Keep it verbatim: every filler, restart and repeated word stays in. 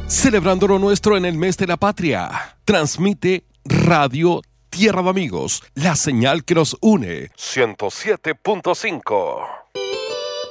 Celebrando lo nuestro en el mes de la patria. Transmite Radio Tierra de Amigos, la señal que nos une. ciento siete punto cinco.